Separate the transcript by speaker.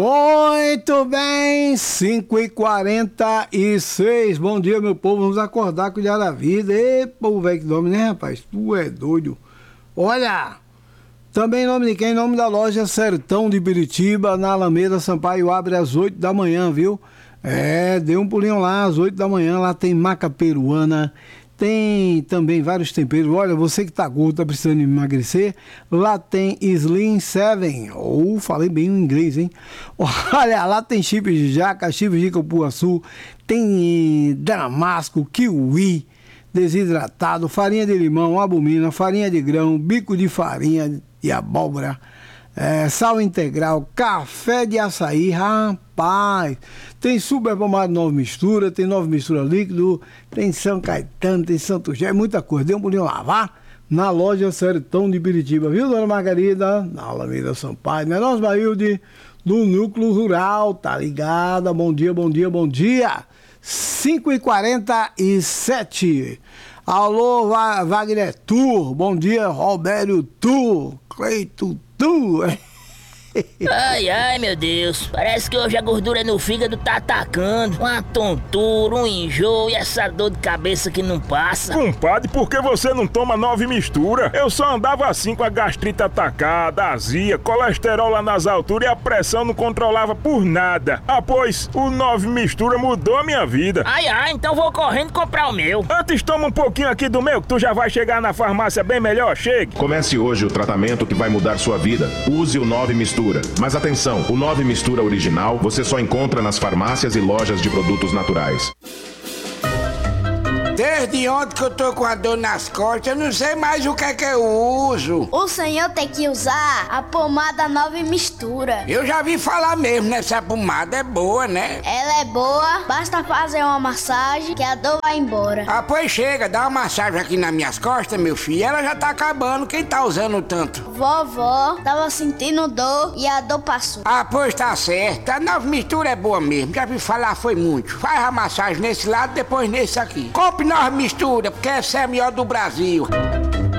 Speaker 1: Muito bem, 5h46. Bom dia, meu povo. Vamos acordar com o dia da vida. Ê, povo velho que dorme, né, rapaz? Tu é doido. Olha, também em nome de quem? Em nome da loja Sertão de Biritiba, na Alameda Sampaio, abre às 8 da manhã, viu? Dê um pulinho lá às 8 da manhã. Lá tem maca peruana. Tem também vários temperos. Olha, você que tá gordo, tá precisando emagrecer, lá tem Slim 7. Falei bem o inglês, hein? Olha, lá tem chifre de jaca, chifre de cupuaçu, tem damasco, kiwi, desidratado, farinha de limão, albumina, farinha de grão, bico de farinha de abóbora, sal integral, café de açaí, rapaz, tem super pomada nova mistura, tem nova mistura líquido, tem São Caetano, tem Santo Gé, muita coisa. Dê um pulinho lavar na loja Sertão de Biritiba, viu, dona Margarida? Na Alameda Sampaio, né, nós, Maílde, do Núcleo Rural, tá ligada? Bom dia, bom dia, bom dia. 5h47. Alô, Wagner Tur, bom dia, Robério Tur, Cleito Tur.
Speaker 2: Ai, meu Deus, parece que hoje a gordura no fígado tá atacando. Uma tontura, um enjoo e essa dor de cabeça que não passa.
Speaker 3: Compadre, por que você não toma 9 mistura? Eu só andava assim com a gastrite atacada, azia, colesterol lá nas alturas e a pressão não controlava por nada. Pois, o 9 mistura mudou a minha vida.
Speaker 2: Ai, então vou correndo comprar o meu.
Speaker 3: Antes toma um pouquinho aqui do meu, que tu já vai chegar na farmácia bem melhor, chegue.
Speaker 4: Comece hoje o tratamento que vai mudar sua vida. Use o 9 mistura. Mas atenção, o 9 mistura original você só encontra nas farmácias e lojas de produtos naturais.
Speaker 5: Desde ontem que eu tô com a dor nas costas, eu não sei mais o que é que eu uso.
Speaker 6: O senhor tem que usar a pomada Nova Mistura.
Speaker 5: Eu já vi falar mesmo nessa pomada, é boa, né?
Speaker 6: Ela é boa, basta fazer uma massagem que a dor vai embora.
Speaker 5: Pois chega, dá uma massagem aqui nas minhas costas, meu filho, ela já tá acabando, quem tá usando tanto?
Speaker 6: Vovó tava sentindo dor e a dor passou.
Speaker 5: Pois tá certo, a Nova Mistura é boa mesmo, já vi falar foi muito. Faz a massagem nesse lado, depois nesse aqui. Compre Nova Mistura, porque essa é a melhor do Brasil.